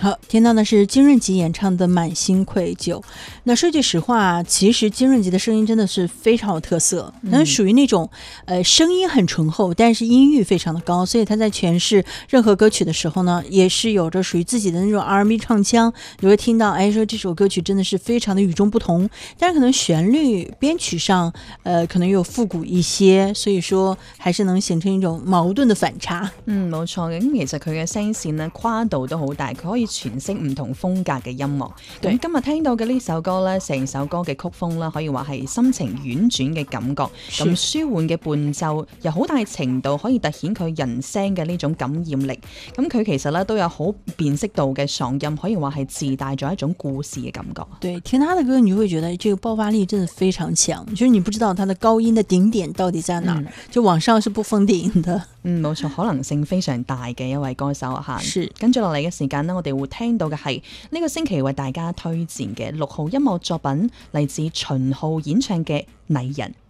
好，听到的是金润吉演唱的《满心愧疚》。那说句实话，其实金润吉的声音真的是非常有特色，它属于那种声音很醇厚，但是音域非常的高，所以他在诠释任何歌曲的时候呢，也是有着属于自己的那种 R&B 唱腔。你会听到，说这首歌曲真的是非常的与众不同，但是可能旋律编曲上，可能又复古一些，所以說還是能形成一種矛盾的反差。 冇錯嘅。咁其實佢嘅聲線呢，跨度都好大，佢可以詮釋唔同風格嘅音樂。咁今日聽到嘅呢首歌呢，成首歌嘅曲風啦，可以話係心情婉轉嘅感覺，咁舒緩嘅伴奏又好大程度可以突顯佢人聲嘅呢種感染力。咁佢其實呢都有好辨識度嘅嗓音，可以話係自帶咗一種故事嘅感覺。 對，聽他的歌你就會覺得這個爆發力真的非常強，就是你不知道他的高音的頂點到底在哪，就往上是不封頂的。 冇錯，可能性非常大嘅一位歌手啊。 是， 跟住落嚟嘅時間呢，我哋會聽到嘅係呢個星期為大家推薦嘅6號音樂作品，嚟自秦昊演唱嘅《泥人》。